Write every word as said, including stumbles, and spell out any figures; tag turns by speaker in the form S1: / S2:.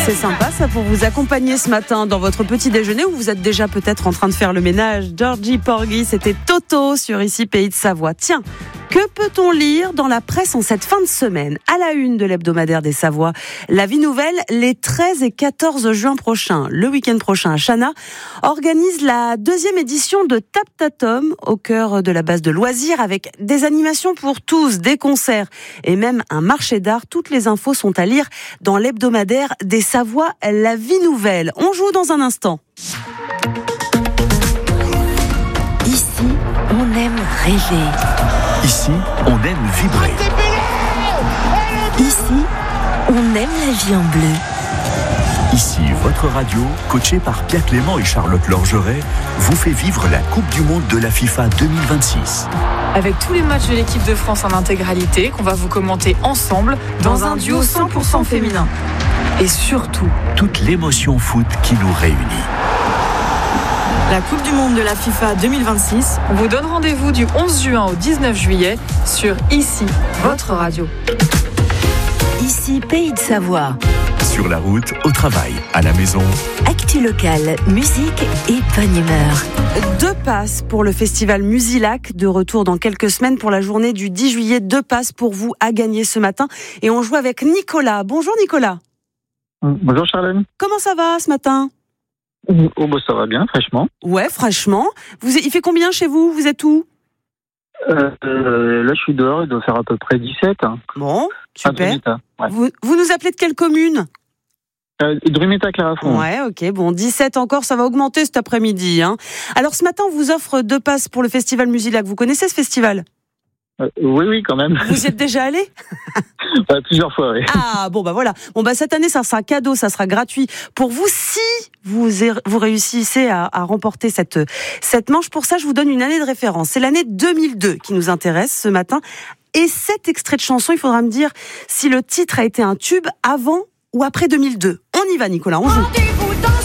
S1: C'est sympa ça pour vous accompagner ce matin dans votre petit déjeuner où vous êtes déjà peut-être en train de faire le ménage. Georgie Porgy, c'était Toto sur Ici Pays de Savoie. Tiens, que peut-on lire dans la presse en cette fin de semaine ? À la une de l'hebdomadaire des Savoies, La Vie Nouvelle, les treize et quatorze juin prochains, le week-end prochain à Chana, organise la deuxième édition de Tap Tatom au cœur de la base de loisirs avec des animations pour tous, des concerts et même un marché d'art. Toutes les infos sont à lire dans l'hebdomadaire des Savoies, La Vie Nouvelle. On joue dans un instant.
S2: Ici, on aime rêver.
S3: Ici, on aime vibrer.
S2: Ici, on aime la vie en bleu.
S3: Ici, votre radio, coachée par Pierre Clément et Charlotte Lorgeret, vous fait vivre la Coupe du Monde de la FIFA deux mille vingt-six.
S4: Avec tous les matchs de l'équipe de France en intégralité, qu'on va vous commenter ensemble dans, dans un duo cent pour cent féminin. Et surtout,
S3: toute l'émotion foot qui nous réunit.
S4: La Coupe du Monde de la FIFA deux mille vingt-six, on vous donne rendez-vous du onze juin au dix-neuf juillet sur Ici, votre radio.
S2: Ici, Pays de Savoie.
S3: Sur la route, au travail, à la maison.
S2: Actu locale, musique et bonne humeur.
S1: Deux passes pour le festival Musilac, de retour dans quelques semaines pour la journée du dix juillet. Deux passes pour vous à gagner ce matin. Et on joue avec Nicolas. Bonjour Nicolas.
S5: Bonjour Charlène.
S1: Comment ça va ce matin ?
S5: Oh bah ça va bien, fraîchement.
S1: Ouais, fraîchement. Vous, il fait combien chez vous ? Vous êtes où ?
S5: euh, euh, Là je suis dehors, il doit faire à peu près dix-sept.
S1: Bon, super.
S5: Ouais.
S1: Vous, vous nous appelez de quelle commune ?
S5: euh, Drumeta-Clerafond.
S1: Ouais, ok, bon, dix-sept encore, ça va augmenter cet après-midi. Hein. Alors ce matin, on vous offre deux passes pour le festival Musilac. Vous connaissez ce festival ?
S5: euh, Oui, oui, quand même.
S1: Vous y êtes déjà allé ?
S5: euh, Plusieurs fois, oui.
S1: Ah, bon, bah voilà. Bon, bah cette année, ça sera cadeau, ça sera gratuit pour vous si vous, vous réussissez à, à remporter cette, cette manche. Pour ça, je vous donne une année de référence. C'est l'année deux mille deux qui nous intéresse ce matin. Et cet extrait de chanson, il faudra me dire si le titre a été un tube avant ou après deux mille deux. On y va, Nicolas, on joue.